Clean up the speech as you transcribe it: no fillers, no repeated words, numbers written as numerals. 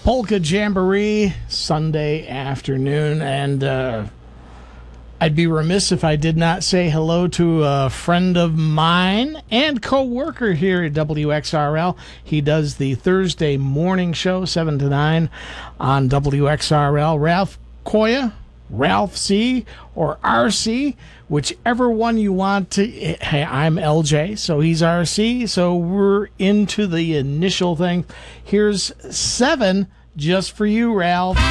Polka Jamboree Sunday afternoon, and I'd be remiss if I did not say hello to a friend of mine and co-worker here at WXRL. He does the Thursday morning show, 7 to 9 on WXRL. Ralph Koya, Ralph C, or RC, whichever one you want to. Hey, I'm LJ, so he's RC, so we're into the initial thing. Here's 7 just for you, Ralph.